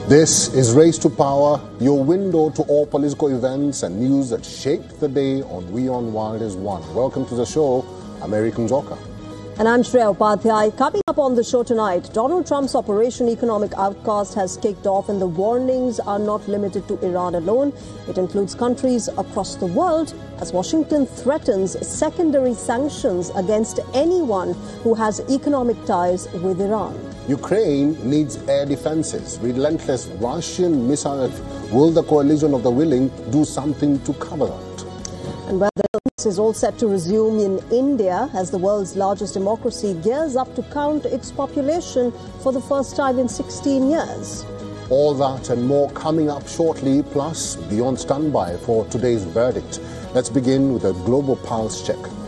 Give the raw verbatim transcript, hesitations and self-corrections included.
This is Race to Power, your window to all political events and news that shaped the day on We on Wild is One. Welcome to the show. I'm Eric Njoka. And I'm Shreya Upadhyay. Coming up on the show tonight, Donald Trump's Operation Economic Outcast has kicked off, and the warnings are not limited to Iran alone. It includes countries across the world as Washington threatens secondary sanctions against anyone who has economic ties with Iran. Ukraine needs air defenses. Relentless Russian missiles. Will the coalition of the willing do something to cover that? And where the illness is all set to resume in India as the world's largest democracy gears up to count its population for the first time in sixteen years. All that and more coming up shortly, plus be on standby for today's verdict. Let's begin with a global pulse check.